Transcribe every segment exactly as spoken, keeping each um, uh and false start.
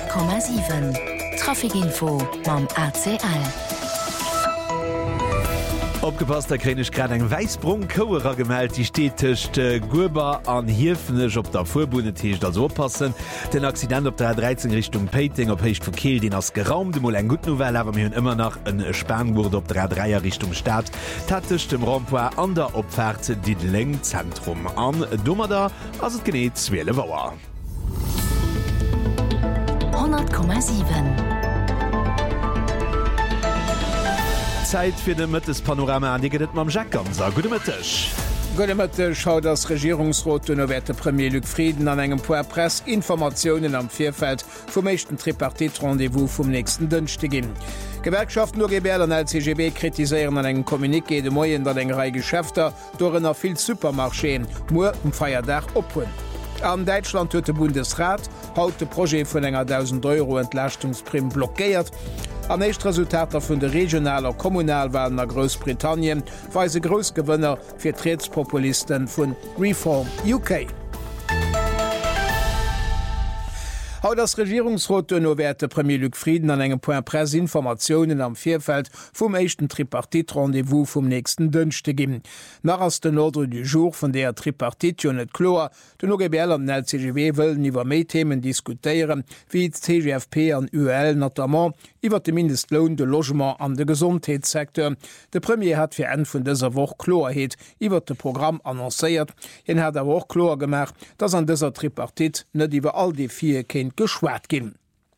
Komma sieben Trafikinfo mam A C L. Opgepasst, der kränig grad eng Weisbrung Koer gemeldt, die steht tischcht äh, Guber an Hifennech op der Vorbunetisch das oppassen. Den Accident op der dreizehn Richtung Peting op Hecht verkehl den ass geraumt de mo eng gut Novel, aber mir hunn immer nach en Spanwurde op der dreier Richtung Staat. Tatcht dem Rampoir an der Opfäze dit Lengzentrum an Dommer da ass het geneet Zwele Bauer. hundert Komma sieben Zeit fir de Mëttes Panorama anget mam Jack Ganser. Gute Mëttech. Gëtte schau das Regierungsrot nowerte Premier Luc Frieden an engem Poer Press Informationen am Vierfeld vum mechten Tripartit-Rendezvous vum nächsten Dënchte ginn. Gewerkschaften nur G B L an L C G B kritiseieren an engem Kommuniké de Moien dat engerei Geschäfter dorenner vill Supermarscheen Mo um Feierdach ophun. An Deutschland huet de Bundesrat haut de Pro vun enger tausend Euro Entlastungsprim blockéiert. Am echt Resultater vun de regionaler Kommunalwahlen a Großbritannien weise Grosgewënner fir Treetspopulisten vun Reform U K. Haut das Regierungsrot nowerte Premier Luc Frieden an engem Point Pressinformationen am Vierfeld vum echten Tripartit-Rendezvous vum nächsten Dënchte ginn. Nach ass den Ordre du Jour vun der Tripartit jo net Chlor, den O G B L an L C G B wëllen iwwer méi Themen diskutieren, wie d C G F P an U L notamment iwwer de Mindestlohn de Logement an de Gesundheitssektor. De Premier hat fir en vun dëser Woch Chlorheet iwwer de Programm annoncéiert. En hat er woch Chlor gemacht, dats an dëser Tripartit net iwwer all die vier Kind geschwert gin.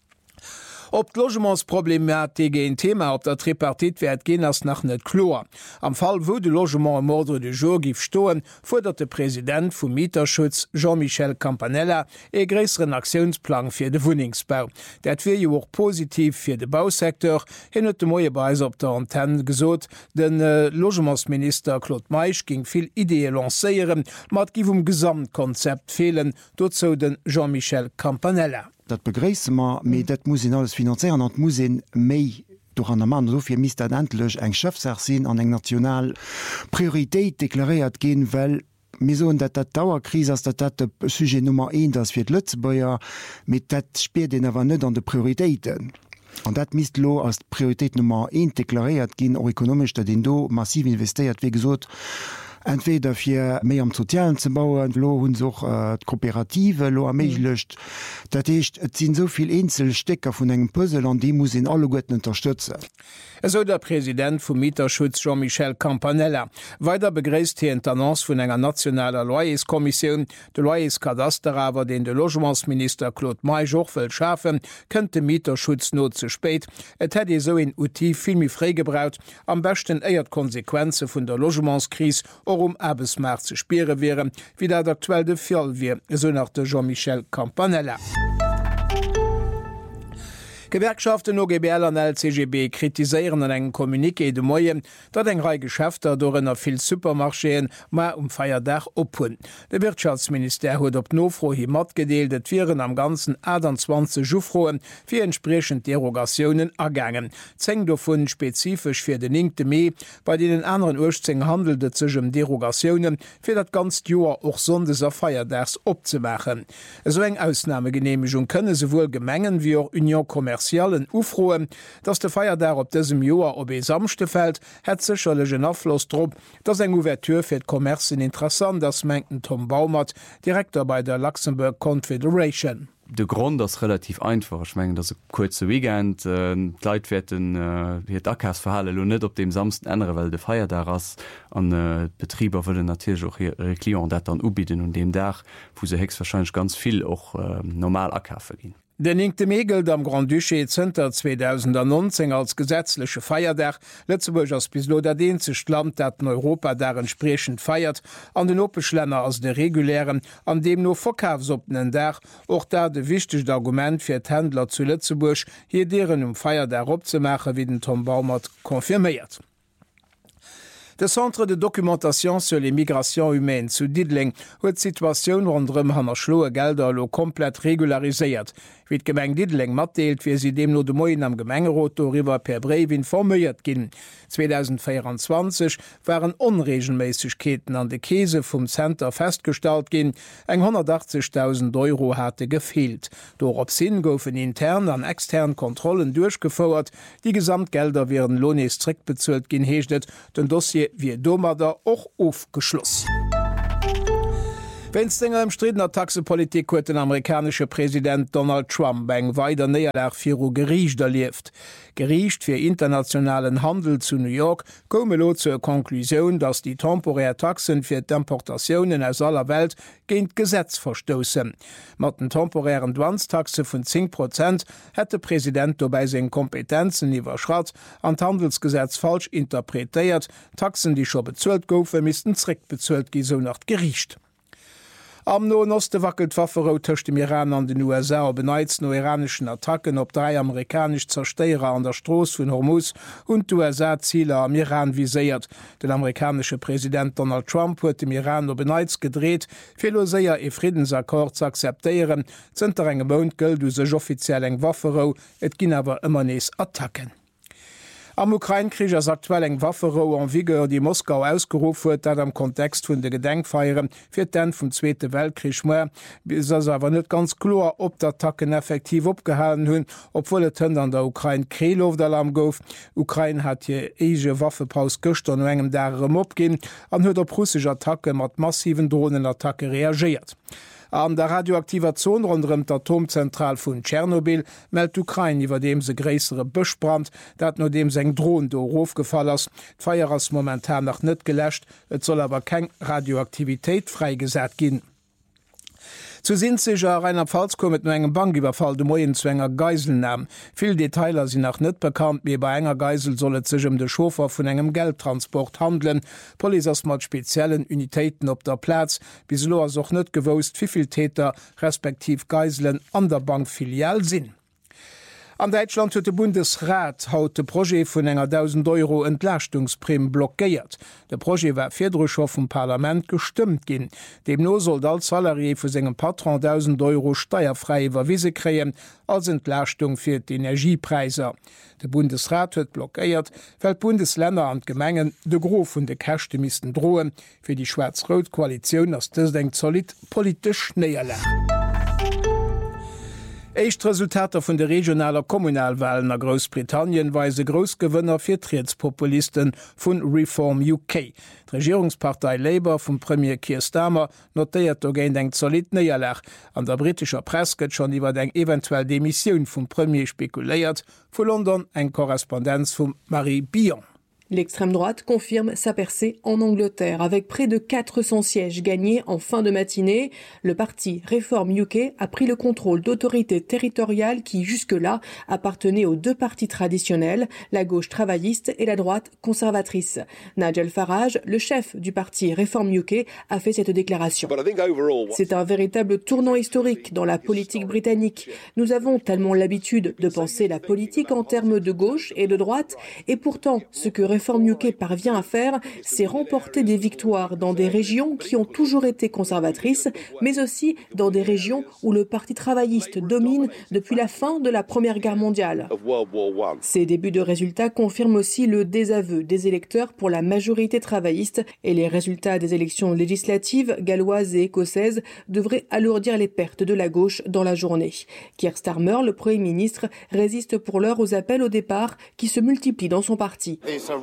Ob Logementsproblematik ein Thema op der Tripartit werd gehen as nach net Chlor. Am Fall wo de Logement am Ordre du Jour gif stoen, fordert der Präsident vum Mieterschutz Jean-Michel Campanella e gräseren Aktionsplan fir de Wohningsbau. Dat wir jo auch positiv fir de Bausektor hin de moie Beis op der Antenne gesot, den äh, Logementsminister Claude Meich ging viel Idee lanceieren, mat gi um Gesamtkonzept fehlen, dort zo den Jean-Michel Campanella. Dat begréissemer méi dat muss alles finanzieren an muss méi durch an der Mann so fir mis entlech eng Schëfser sinn an eng national Prioritéit deklaréiert gin, well so dat dat Dauerkrise ass dat dat de Sujet Nummer een dats fir d Lëtzbeier mit dat speet den awer net an de Prioritéiten. An dat mis lo als Prioritéit Nummer een deklaréiert ginn or ekonomisch dat den do massiv investéiert wie gesot. Entweder fir méi am Sozialen ze bauen, lo hunn soch äh, Kooperative lo a méich lecht. Dat heißt, et sinn soviel Einzelstecker vun engem Pësel an die muss in alle Gotten unterstützen. eso der Präsident vum Mieterschutz Jean-Michel Campanella. Weiter begréist die Intendanz vun enger nationaler Loyerskommission, de Loyerskadaster awer den de Logementsminister Claude Meich ochwel schafen, kënnt de Mieterschutz not ze spéit. Et hett so en Uti filmmi frégebraut, am besten eiert Konsequenze vun der Logementskris um Erbesmarkt ze spere wären, wie dat aktuell de Fall wie, so nach de Jean-Michel Campanella. Gewerkschaften O G B L an L C G B kritiseieren an eng Kommuniké de Moien, dat eng rei Geschäfter dorenner vill Supermarscheen ma um Feierdach ophun. De Wirtschaftsminister huet op nofro hi mat gedeelt, et viren am ganzen achtundzwanzig Jufroen fir entsprechend Derogationen ergangen. Zeng do vun spezifisch fir den inkte Mei, bei denen anderen Urzeng handelte zegem Derogationen fir dat ganz Joer och sondeser Feierdachs opzemachen. So eng Ausnahmegenehmigung könne sowohl Gemengen wie auch Union Commerciale Ufroen, dats de Feierdach op dësem Joer op e samchte fät, het secherlegen Affloss drop, dats eng Ouverture fir d Kommerzen interessant ass mengten Tom Baumert, Direktor bei der Luxemburg Confederation. De Grund das relativ einfach schmengen das kurze weekend äh, Leitwerten äh, Dackhausverhalle lo net op dem samsten andere Welt de feier daras an äh, Betrieber würde natürlich auch Klient dat dann ubieden und dem Dach wo se hex wahrscheinlich ganz viel auch äh, normal Ackerfe gehen. Den inkte Megelt am Grand Duché Center zweitausendneunzehn als gesetzliche Feierdach Lützeburg als bislo der dänzig Land dat in Europa der entsprechend feiert, an den Opeschlenner als der regulären, an dem nur Verkaufsopnen Dach, auch da de wichtigste Argument für d Händler zu Lützeburg, hier deren um Feierdach opzemachen, wie den Tom Baumert konfirmiert. De Centre de Dokumentation sur les Migrations humaines zu Diedling huet Situationun rondrem hanner schloe Gelder lo komplett regulariséiert. Wie d Gemeng Diedling matdeelt, wie sie dem no de Moien am Gemengerot riwer per Brev informéiert ginn. zweitausendvierundzwanzig waren Onregelmäßigkeiten an de Käse vum Center festgestalt ginn, eng hundertachtzigtausend Euro hatte gefehlt. Dorop sinn goufen intern an externen Kontrollen durchgefauerert, die Gesamtgelder wären Lohnes strikt bezöllt gin heeschtet, den Dossier wie Domader och aufgeschloss. Wenn's enger im Stredener Taxepolitik huet den amerikanische Präsident Donald Trump eng weiter Neerlag fir o Gericht erlieft. Gericht fir internationalen Handel zu New York komme lo zur Konklusion, dass die temporär Taxen fir Deportationen aus aller Welt géint Gesetz verstoßen. Mat den temporären Dwanztaxe vun zehn Prozent hätte Präsident dobei se Kompetenzen iwwerschrat an Handelsgesetz falsch interpretiert, Taxen, die scho bezuelt goufe, misisten zrick bezuelt gi so nach Gericht. Am no Oste wackelt Waffero töcht dem Iran an den U S A beneiz no iranischen Attacken op drei amerikasch Zersteier an der Stroos vun Hormuz und U S A-Ziele am Iran viséiert. Den amerikanische Präsident Donald Trump huet dem Iran no beneiz gedreht, Philoséier e Friedensakkord zu akzeptieren, zenter engem Mount gëll du sech offiziell eng Waffero, et ginn awer ëmmer nees Attacken. Am Ukrainekrieg ass aktuell eng Waffero an Wigeur, die Moskau ausgerufen huet, dat am Kontext vun de Gedenkfeieren fir den vum Zweite Weltkrieg moer, bis ass awer net ganz klar, ob d'Attacken effektiv opgehalen hunn, obwohl et hënn an der Ukraine Krelow Alarm gouf. Ukraine hat je eige Waffepaus gëcht an engem derem opgin, an huet der prussische Attacke mat massiven Drohnenattacke reagiert. An der radioaktiver Zone rondrem der Atomzentral vun Tschernobyl meldt Ukraine iwwer dem se gräsere Bëchbrand, dat no dem seng Drohn do Rofgefall ass. D'Feier ass momentan nach net gelächt, et soll aber keng Radioaktivitéit freigesät ginn. Zu Sinzeger Rainer Pfalz kom mit no engem Bankiwwerfall de Moienzwänger Geisel nahm. Vill Detailer sind nach net bekannt, wie bei enger Geisel sollet sech um de Schofer vun engem Geldtransport handeln. Poli ass mat speziellen Unitéiten op der Platz, bis lo as och net gewost wieviel Täter respektiv Geiselen an der Bankfilial sinn. An Deutschland huet de Bundesrat haut de Pro vun enger tausend Euro Entlastungsprim blockéiert. De Pro war Firdrocher vum Parlament gestimmt ginn. Dem no soll als Salarié vu segem Patron tausend Euro steierfrei iwwerwiese kreien als Entlastung fir d' Energiepreiser. De Bundesrat huet blockéiert, weil Bundesländer an Gemengen de Gro vun de Kächte misisten droen, fir die Schwarz-Rot-Koalition ass dës eng solid politisch näherle. Echt Resultater vun de regionaler Kommunalwahlen a Großbritannien weise Großgewënner fir Trietspopulisten vun Reform U K. Regierungspartei Labour vum Premier Keir Starmer notéiert ogéint eng solid Neierlech. An der britischer Presse gëtt schon iwwer eng eventuell Demissionioun vum Premier spekuléiert, vu London eng Korrespondenz vum Marie Bion. L'extrême droite confirme sa percée en Angleterre. Avec près de quatre cents sièges gagnés en fin de matinée, le parti Reform U K a pris le contrôle d'autorités territoriales qui, jusque-là, appartenaient aux deux partis traditionnels, la gauche travailliste et la droite conservatrice. Nigel Farage, le chef du parti Reform U K, a fait cette déclaration. C'est un véritable tournant historique dans la politique britannique. Nous avons tellement l'habitude de penser la politique en termes de gauche et de droite, et pourtant, ce que Reform U K parvient à faire, c'est remporter des victoires dans des régions qui ont toujours été conservatrices, mais aussi dans des régions où le parti travailliste domine depuis la fin de la Première Guerre mondiale. Ces débuts de résultats confirment aussi le désaveu des électeurs pour la majorité travailliste, et les résultats des élections législatives galloises et écossaises devraient alourdir les pertes de la gauche dans la journée. Keir Starmer, le Premier ministre, résiste pour l'heure aux appels au départ qui se multiplient dans son parti.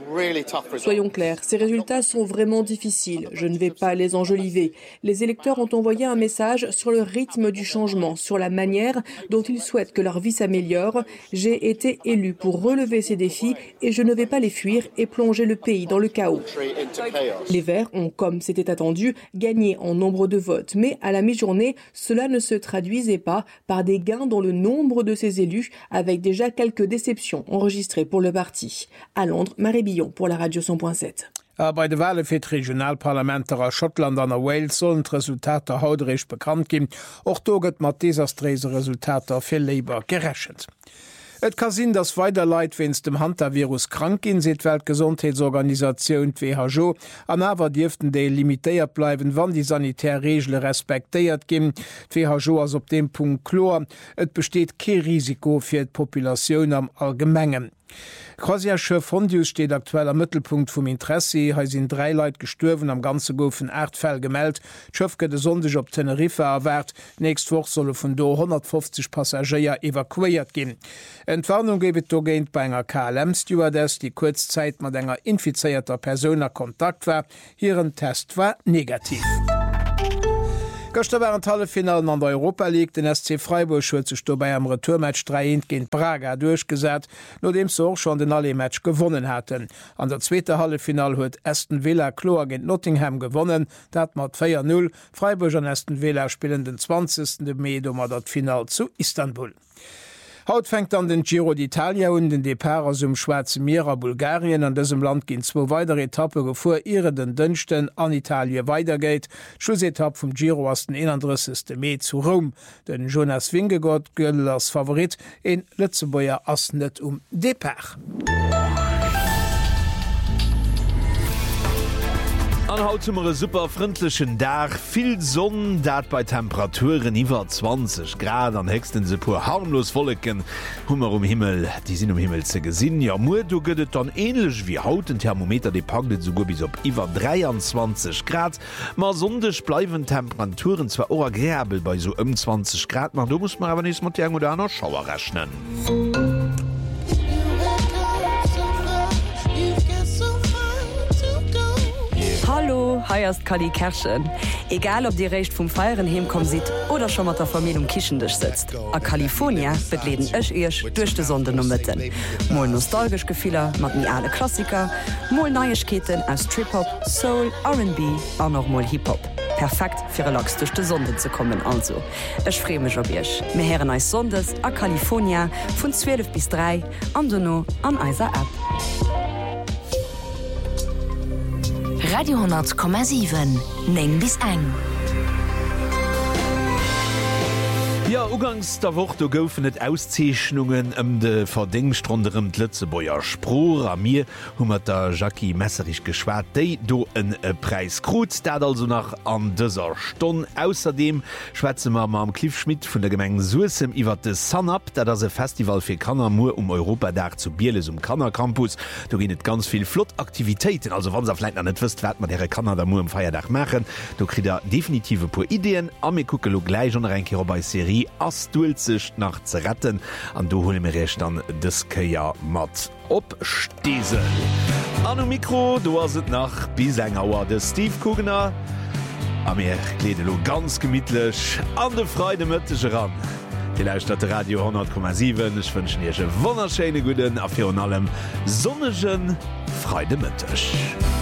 Soyons clairs, ces résultats sont vraiment difficiles. Je ne vais pas les enjoliver. Les électeurs ont envoyé un message sur le rythme du changement, sur la manière dont ils souhaitent que leur vie s'améliore. J'ai été élu pour relever ces défis et je ne vais pas les fuir et plonger le pays dans le chaos. Les Verts ont, comme c'était attendu, gagné en nombre de votes. Mais à la mi-journée, cela ne se traduisait pas par des gains dans le nombre de ces élus, avec déjà quelques déceptions enregistrées pour le parti. À Londres, Marie Billon pour la radio cent point sept. Bei de Wahle fir d'Regionalparlamenter a Schottland an a Wales sollen Resultater hautrecht bekannt gin, och do gëtt mat désastrese Resultater fir Labour gerächent. Et kann sinn, dass weiter Leiit wenns dem Hantavirus krank gin, se Weltgesundheitsorganisation W H O, an awer Diften déi limitéiert bleiwen, wann die Sanitärregelle respektéiert gin. W H O ass op dem Punkt chlor, et besteht ke Risiko fir d Populationun am Allgemengen. Krasiasche Fondius steht aktuell am Mittelpunkt vum Interesse, ha sinn drei Leiit gestuerwen am ganze goufen Erdfell gemeldt, Schëfke de sondech op Teneriffe erwert, nächst woch solle vun do hundertfünfzig Passagier evakuiert gin. Entwarnung gebet do géint bei enger K L M-Stewardess, die kurzzeit mat enger infizierter Personer Kontakt war, hireieren Test war negativ. Gochte waren alle Finalen an der Europa League, den S C Freiburg huet sech do bei am Retourmatch drei géint Braga durchgesät, no dem so schon den alle Match gewonnen hatten. An der zweite Hallefinal huet Aston Villa Chlor géint Nottingham gewonnen, dat mat vier null. Freiburg an Aston Villa spielen den zwanzigsten Mai um dat Final zu Istanbul. Haut fängt an den Giro d'Italia und den Depart aus dem Schwarze Meer a Bulgarien. An diesem Land gehen zwei weitere Etappe, bevor ihre den Dünchten an Italien weitergeht. Schlussetappe vom Giro aus den einunddreißigsten Mai zu Rom. Den Jonas Vingegaard gilt als Favorit in Lützeburger ass net um Depart. An hautumere superfrindlichen Dach, viel Sonne, dat bei Temperaturen iwwer zwanzig Grad an hexten se pur harmlos Wolken, Hummer um Himmel, die sind um Himmel ze gesinn. Ja mu du gëtt dann ähnlich wie haut den Thermometer de pagnet so go bis op iwwer dreiundzwanzig Grad. Ma sondech bleiwen Temperaturen zwar oragréabel bei so um zwanzig Grad, man du muss man aber nicht mat oder einer Schauer rechnen. Hallo, heierst Kali Kerschen. Egal ob die Recht vum Feieren hemkom sieht oder schon mat der Familie um Kischendech sitzt. A California betleden ech ech durch de Sonde no mitten. Mol nostalgisch Gefehler, mat mi alle Klassiker, Mol Neuigkeiten aus Trip-Hop, Soul, R and B, an noch mal Hip-Hop. Perfekt fir relax durch de Sonde zu kommen also. Ech fremech op ichch. Me heren als Sondes a California vun zwölf bis drei an Donno an eiser App. Radio hundert Komma sieben neng bis eng. Ja, ugangs der Woche du goufen net Auszeichnungen um de verdingstronderem Lützebäuer Spruch a mir hummer der Jackie Messerich geschwert déi do en e Preis krut, dat also nach an dëser Stonn. Außerdem schwätze ma ma am Cliff Schmidt vun der Gemeng Suesem iwwer de Sun-Up, dat as se Festival fir Kanner mu um Europadach zu Bieles um Kanner Campus. Du ginnet ganz viel Flottaktivitäten, also wann vielleicht an net wisst, wat man derre Kanner da mu am Feierdach machen. Du kriegt er definitive pur Ideen, a mir kucke lo gleich an enke bei Serie ass dulzech nach ze retten, an du hole mir recht an dëskeier mat opstesel. An dem Mikro, du hast het nach bis engauer de Steve Kugner. Am mir klede lo ganz gemidlech an de Freude mëttege ran. Die Leistadt Radio hundert Komma sieben, ich wünschen ihr wunderschöne guten, a fir an allem sonnegen Freude mëttech.